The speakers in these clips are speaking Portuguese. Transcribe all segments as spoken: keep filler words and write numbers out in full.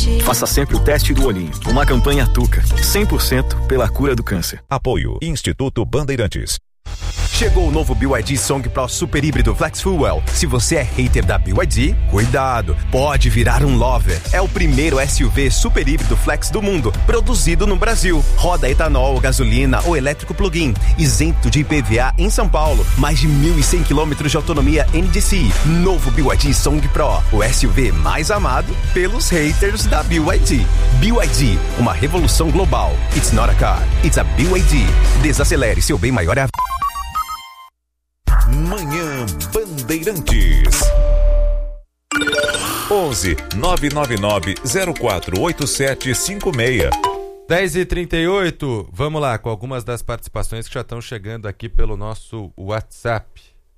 Faça sempre o teste do olhinho. Uma campanha Tuca, cem por cento pela cura do câncer. Apoio Instituto Bandeirantes. Chegou o novo B Y D Song Pro Super Híbrido Flex Fuel. Se você é hater da B Y D, cuidado, pode virar um lover. É o primeiro S U V super híbrido flex do mundo, produzido no Brasil. Roda etanol, gasolina ou elétrico plug-in, isento de I P V A em São Paulo. Mais de mil e cem quilômetros de autonomia N D C I. Novo B Y D Song Pro, o S U V mais amado pelos haters da B Y D. B Y D, uma revolução global. It's not a car, it's a B Y D. Desacelere, seu bem maior é a... Manhã Bandeirantes. onze nove nove nove zero quatro oito sete cinco seis. dez e trinta e oito, vamos lá com algumas das participações que já estão chegando aqui pelo nosso WhatsApp.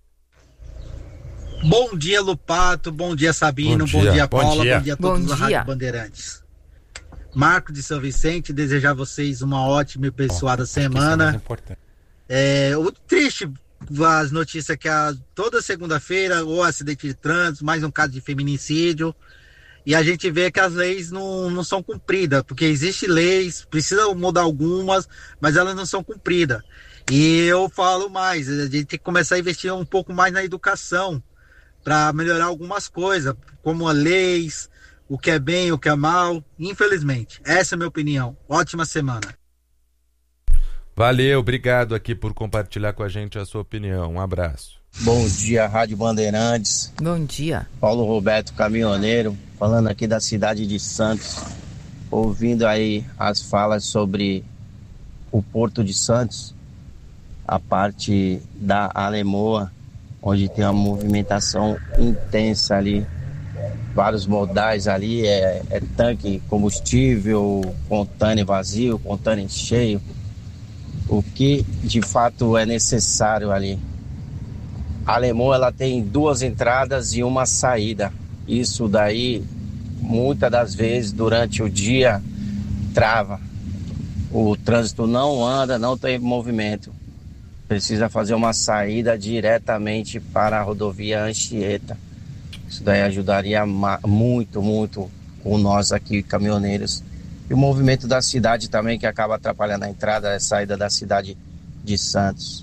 Bom dia, Lupato, bom dia, Sabino, bom dia, bom dia Paula, bom dia, bom dia a todos da Rádio Bandeirantes. Marco de São Vicente, desejar a vocês uma ótima e abençoada oh, semana. É, o triste as notícias que a, toda segunda-feira ou acidente de trânsito, mais um caso de feminicídio, e a gente vê que as leis não, não são cumpridas, porque existem leis, precisa mudar algumas, mas elas não são cumpridas. E eu falo mais, a gente tem que começar a investir um pouco mais na educação para melhorar algumas coisas, como as leis, o que é bem, o que é mal, infelizmente. Essa é a minha opinião. Ótima semana. Valeu, obrigado aqui por compartilhar com a gente a sua opinião. Um abraço. Bom dia, Rádio Bandeirantes. Bom dia. Paulo Roberto, caminhoneiro, falando aqui da cidade de Santos, ouvindo aí as falas sobre o Porto de Santos, a parte da Alemoa, onde tem uma movimentação intensa ali, vários modais ali, é, é tanque, combustível, contêiner vazio, contêiner cheio. O que de fato é necessário ali. A Alemoa, ela tem duas entradas e uma saída. Isso daí, muitas das vezes, durante o dia, trava. O trânsito não anda, não tem movimento. Precisa fazer uma saída diretamente para a rodovia Anchieta. Isso daí ajudaria muito, muito com nós aqui, caminhoneiros. E o movimento da cidade também, que acaba atrapalhando a entrada e a saída da cidade de Santos.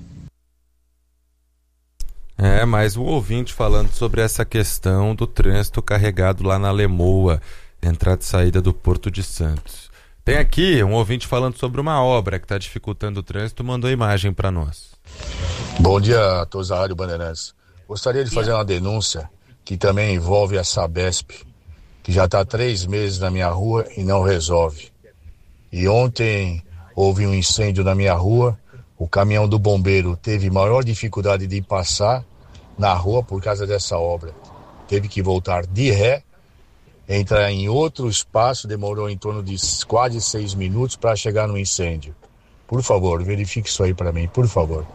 É, mais um ouvinte falando sobre essa questão do trânsito carregado lá na Alemoa, entrada e saída do Porto de Santos. Tem aqui um ouvinte falando sobre uma obra que está dificultando o trânsito, mandou imagem para nós. Bom dia a todos da Rádio Bandeirantes. Gostaria de fazer uma denúncia que também envolve a Sabesp, que já está há três meses na minha rua e não resolve. E ontem houve um incêndio na minha rua, o caminhão do bombeiro teve maior dificuldade de passar na rua por causa dessa obra. Teve que voltar de ré, entrar em outro espaço, demorou em torno de quase seis minutos para chegar no incêndio. Por favor, verifique isso aí para mim, por favor.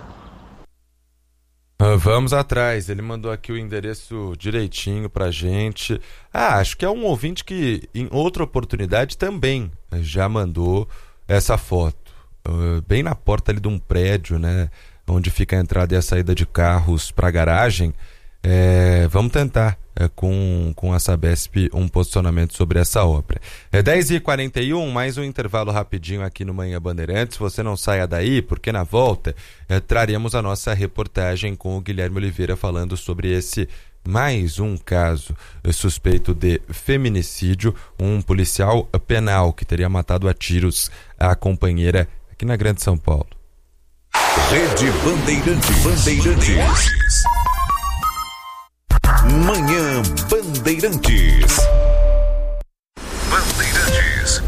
Vamos atrás, ele mandou aqui o endereço direitinho pra gente. Ah, acho que é um ouvinte que em outra oportunidade também já mandou essa foto, uh, bem na porta ali de um prédio, né, onde fica a entrada e a saída de carros pra garagem. É, vamos tentar é, com, com a Sabesp um posicionamento sobre essa obra. É dez e quarenta e um, mais um intervalo rapidinho aqui no Manhã Bandeirantes. Você não saia daí, porque na volta é, traremos a nossa reportagem com o Guilherme Oliveira falando sobre esse mais um caso suspeito de feminicídio, um policial penal que teria matado a tiros a companheira aqui na Grande São Paulo. Rede Bandeirantes. Bandeirantes. Manhã Bandeirantes. Bandeirantes.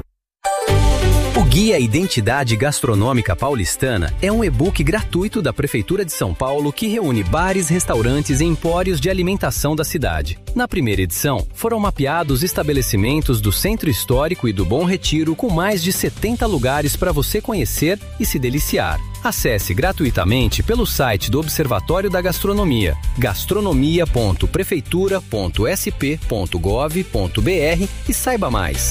O Guia Identidade Gastronômica Paulistana é um e-book gratuito da Prefeitura de São Paulo que reúne bares, restaurantes e empórios de alimentação da cidade. Na primeira edição, foram mapeados estabelecimentos do Centro Histórico e do Bom Retiro com mais de setenta lugares para você conhecer e se deliciar. Acesse gratuitamente pelo site do Observatório da Gastronomia, gastronomia ponto prefeitura ponto s p ponto gov ponto b r e saiba mais.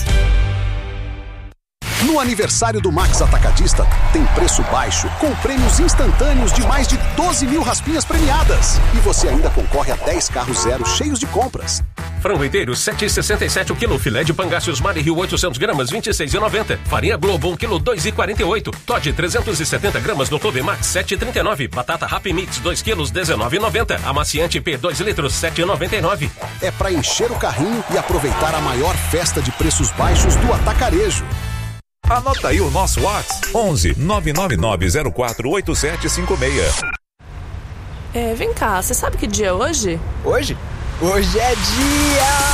No aniversário do Max Atacadista, tem preço baixo, com prêmios instantâneos de mais de doze mil raspinhas premiadas. E você ainda concorre a dez carros zero cheios de compras. frango inteiro sete reais e sessenta e sete o quilo. Filé de pangáceos Mari Rio oitocentos gramas vinte e seis reais e noventa. Farinha Globo um quilo dois reais e quarenta e oito. Todd trezentos e setenta gramas no Clube Max sete reais e trinta e nove. Batata Happy Mix dois quilos dezenove reais e noventa. Amaciante P dois litros sete reais e noventa e nove. É para encher o carrinho e aproveitar a maior festa de preços baixos do atacarejo. Anota aí o nosso WhatsApp: onze nove nove nove zero quatro oito sete cinco seis. É, vem cá, você sabe que dia é hoje? Hoje? Hoje é dia